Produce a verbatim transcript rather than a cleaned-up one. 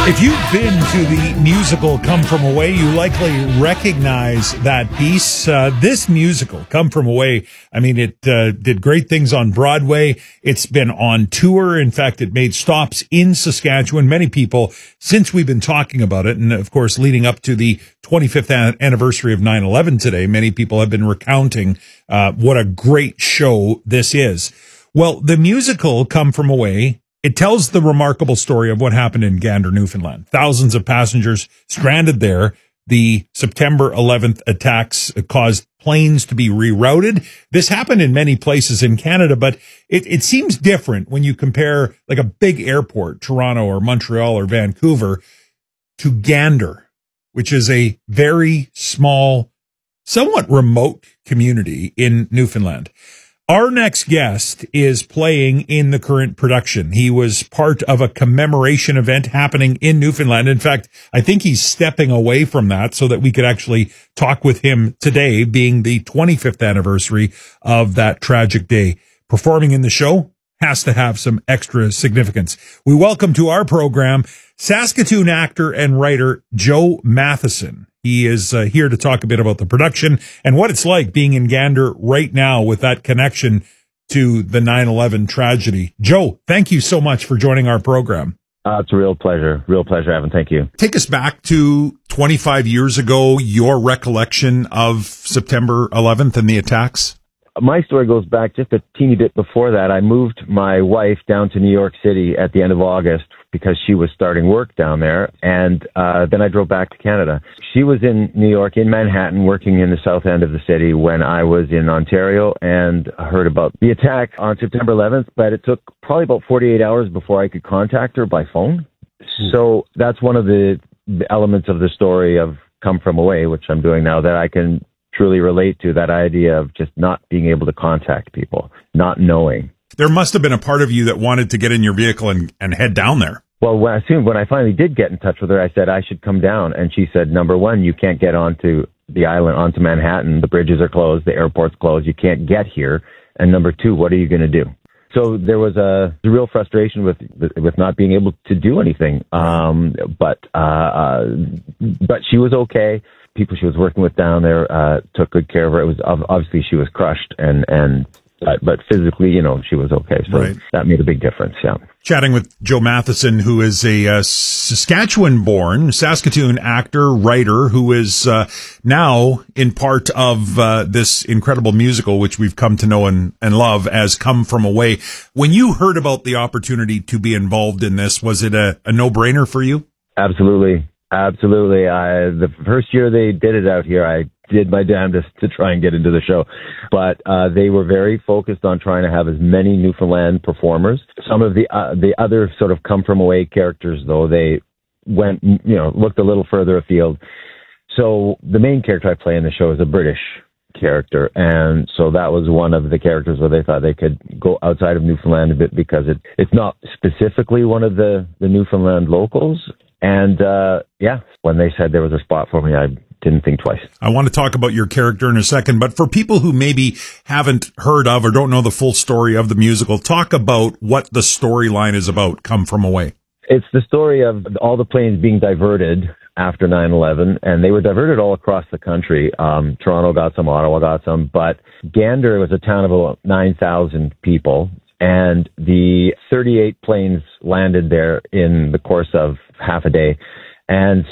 If you've been to the musical Come From Away, you likely recognize that piece. Uh, this musical, Come From Away, I mean, it uh, did great things on Broadway. It's been on tour. In fact, it made stops in Saskatchewan. Many people, since we've been talking about it, and of course, leading up to the twenty-fifth anniversary of nine eleven today, many people have been recounting uh, what a great show this is. Well, the musical Come From Away, it tells the remarkable story of what happened in Gander, Newfoundland. Thousands of passengers stranded there. The September eleventh attacks caused planes to be rerouted. This happened in many places in Canada, but it, it seems different when you compare like a big airport, Toronto or Montreal or Vancouver, to Gander, which is a very small, somewhat remote community in Newfoundland. Our next guest is playing in the current production. He was part of a commemoration event happening in Newfoundland. In fact, I think he's stepping away from that so that we could actually talk with him today, being the twenty-fifth anniversary of that tragic day. Performing in the show has to have some extra significance. We welcome to our program Saskatoon actor and writer Joe Matheson. He is uh, here to talk a bit about the production and what it's like being in Gander right now with that connection to the nine eleven tragedy. Joe, thank you so much for joining our program. Uh, it's a real pleasure. Real pleasure, Evan. Thank you. Take us back to twenty-five years ago, your recollection of September eleventh and the attacks. My story goes back just a teeny bit before that. I moved my wife down to New York City at the end of August because she was starting work down there, and uh, then I drove back to Canada. She was in New York, in Manhattan, working in the south end of the city when I was in Ontario and heard about the attack on September eleventh, but it took probably about forty-eight hours before I could contact her by phone. Mm. So that's one of the elements of the story of Come From Away, which I'm doing now, that I can truly relate to, that idea of just not being able to contact people, not knowing. There must have been a part of you that wanted to get in your vehicle and, and head down there. Well, when I, soon, when I finally did get in touch with her, I said I should come down. And she said, number one, you can't get onto the island, onto Manhattan. The bridges are closed. The airport's closed. You can't get here. And number two, what are you going to do? So there was a, a real frustration with with not being able to do anything. Um, but uh, uh, but she was okay. People she was working with down there uh, took good care of her. It was obviously she was crushed, and and but, but physically, you know, she was okay. So right. That made a big difference. Yeah. Chatting with Joe Matheson, who is a uh, Saskatchewan-born Saskatoon actor, writer, who is uh, now in part of uh, this incredible musical, which we've come to know and, and love as Come From Away. When you heard about the opportunity to be involved in this, was it a, a no-brainer for you? Absolutely. Absolutely. I, the first year they did it out here, I did my damnedest to try and get into the show. But uh, they were very focused on trying to have as many Newfoundland performers. Some of the uh, the other sort of Come From Away characters, though, they went, you know, looked a little further afield. So the main character I play in the show is a British character. And so that was one of the characters where they thought they could go outside of Newfoundland a bit because it, it's not specifically one of the, the Newfoundland locals. And, uh, yeah, when they said there was a spot for me, I didn't think twice. I want to talk about your character in a second, but for people who maybe haven't heard of or don't know the full story of the musical, talk about what the storyline is about, Come From Away. It's the story of all the planes being diverted after nine eleven, and they were diverted all across the country. Um, Toronto got some, Ottawa got some, but Gander was a town of about nine thousand people. And the thirty-eight planes landed there in the course of half a day. And